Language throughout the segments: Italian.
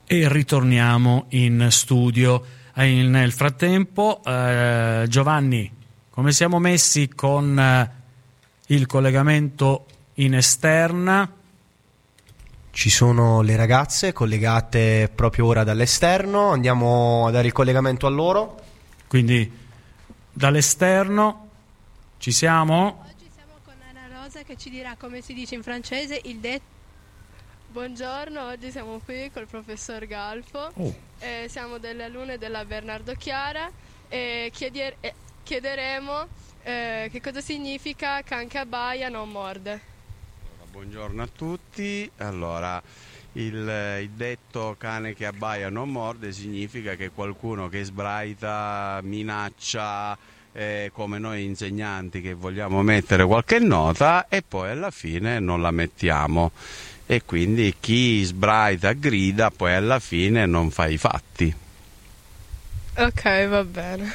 E ritorniamo in studio. Nel frattempo, Giovanni, come siamo messi con il collegamento in esterna? Ci sono le ragazze collegate proprio ora dall'esterno, andiamo a dare il collegamento a loro. Quindi dall'esterno ci siamo? Oggi siamo con Anna Rosa che ci dirà come si dice in francese il detto. Buongiorno, oggi siamo qui col professor Galfo, siamo delle alunne della Bernardo Chiara e chiederemo che cosa significa can che abbaia non morde. Buongiorno a tutti. Allora, il detto cane che abbaia non morde significa che qualcuno che sbraita, minaccia, come noi insegnanti che vogliamo mettere qualche nota e poi alla fine non la mettiamo. E quindi chi sbraita grida poi alla fine non fa i fatti. Ok, va bene.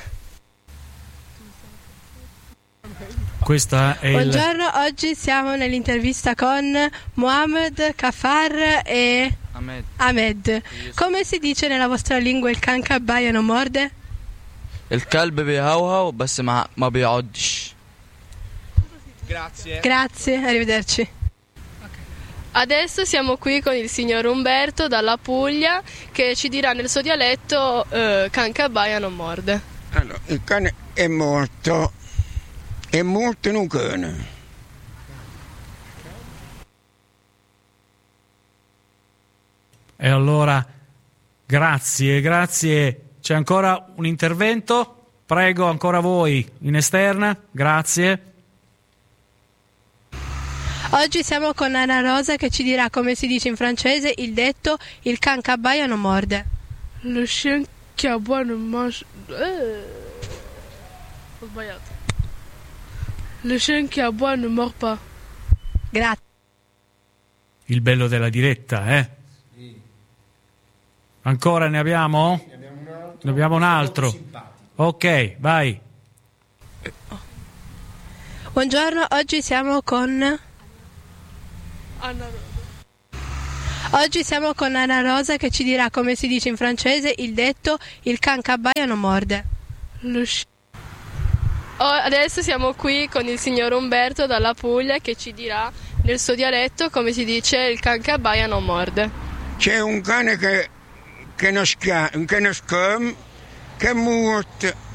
Questa è Buongiorno, oggi siamo nell'intervista con Mohamed, Kafar e Ahmed. Come si dice nella vostra lingua il can che abbaia non morde? الكلب بيهوهو بس ما بيعضش. Grazie, arrivederci. Adesso siamo qui con il signor Umberto dalla Puglia che ci dirà nel suo dialetto can che abbaia non morde. Allora, il cane è morto in un cane. E allora, grazie. C'è ancora un intervento? Prego, ancora voi in esterna. Grazie. Oggi siamo con Anna Rosa che ci dirà come si dice in francese il detto il can che abbaia non morde. Le chien qui aboie ne mange... Ho sbagliato. Le chien qui aboie ne mord pas. Grazie. Il bello della diretta, eh? Sì. Ancora ne abbiamo? Ne abbiamo un altro. Ok, vai. Buongiorno, oggi siamo con Anna Rosa che ci dirà come si dice in francese il detto il can che abbaia non morde. Adesso siamo qui con il signor Umberto dalla Puglia che ci dirà nel suo dialetto come si dice il can che abbaia non morde. C'è un cane che non scama, che è morto